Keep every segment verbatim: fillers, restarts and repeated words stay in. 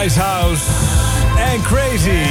Icehouse en Crazy.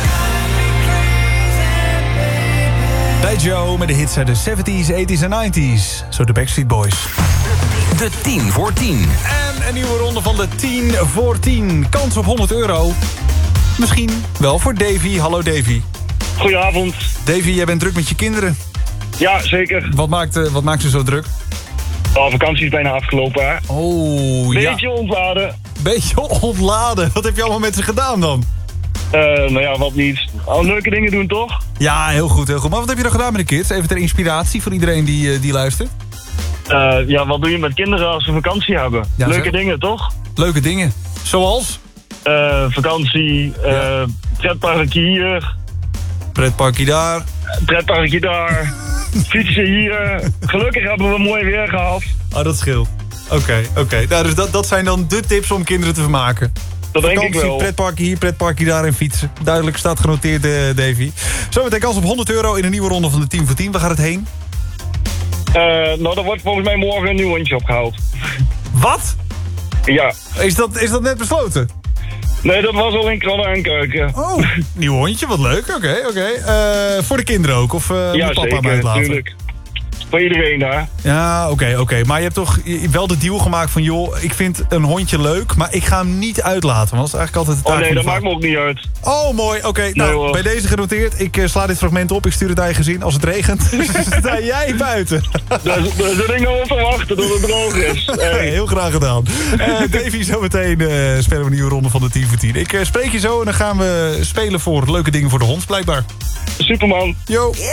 Bij Joe met de hits uit de zeventies, tachtiger en negentiger. Zo de Backstreet Boys. De tien voor tien. En een nieuwe ronde van de tien voor tien. Kans op honderd euro. Misschien wel voor Davy. Hallo Davy. Goedenavond. Davy, jij bent druk met je kinderen. Ja, zeker. Wat maakt, uh, wat maakt ze zo druk? Oh, vakantie is bijna afgelopen, hè? Oh, ja. Beetje ontladen. Beetje ontladen. Wat heb je allemaal met ze gedaan dan? Uh, nou ja, wat niet. Al leuke dingen doen, toch? Ja, heel goed, heel goed. Maar wat heb je dan gedaan met de kids? Even ter inspiratie voor iedereen die, uh, die luistert. Uh, ja, wat doe je met kinderen als ze vakantie hebben? Ja, leuke zeg. dingen, toch? Leuke dingen. Zoals? Uh, vakantie, uh, Ja. pretparkje hier, Pretparkje daar. pretparkje daar, fietsen hier. Gelukkig hebben we mooi weer gehad. Oh, dat scheelt. Oké, okay, oké. Okay. Nou, dus dat, dat zijn dan de tips om kinderen te vermaken. Dat denk Vakantie, ik wel. pretparkje hier, pretparkje daar en fietsen. Duidelijk staat genoteerd, uh, Davy. Zometeen kans op honderd euro in een nieuwe ronde van de tien voor tien. Waar gaat het heen? Uh, nou, er wordt volgens mij morgen een nieuw hondje opgehaald. Wat? Ja. Is dat, is dat net besloten? Nee, dat was al in Krallen en Keuken. Oh, nieuw hondje, wat leuk. Oké, okay, oké. Okay. Uh, voor de kinderen ook? Of uh, ja, moet papa zeker, hem uitlaten? natuurlijk. Voor iedereen daar. Ja, oké, okay, oké. Okay. Maar je hebt toch wel de deal gemaakt van... joh, ik vind een hondje leuk, maar ik ga hem niet uitlaten. Want dat is eigenlijk altijd de taak. Oh nee, dat van maakt me ook niet uit. Oh, mooi. Oké, okay. Nee, nou, hoor. bij deze genoteerd. Ik uh, sla dit fragment op, ik stuur het naar je gezin. Als het regent, sta jij buiten. Daar, daar zit ik nog op te wachten tot het droog is. Hey. Heel graag gedaan. Uh, Davy, zometeen uh, spelen we een nieuwe ronde van de tien voor tien. Ik uh, spreek je zo en dan gaan we spelen voor leuke dingen voor de hond, blijkbaar. Superman. Yo.